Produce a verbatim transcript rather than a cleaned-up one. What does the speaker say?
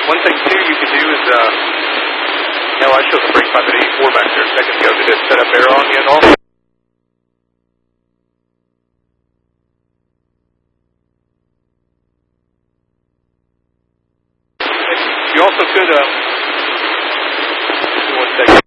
One thing too you can do is, uh, now I show the brake pipe at eighty-four back there a second ago. Did it set up air on you at all? You also could, um, one second.